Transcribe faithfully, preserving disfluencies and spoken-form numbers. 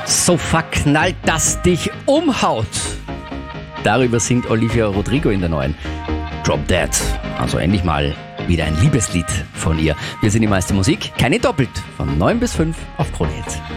So verknallt, dass dich umhaut. Darüber singt Olivia Rodrigo in der neuen Drop Dead. Also endlich mal wieder ein Liebeslied von ihr. Wir sind die meiste Musik, keine doppelt. Von neun bis fünf auf Krone Hit.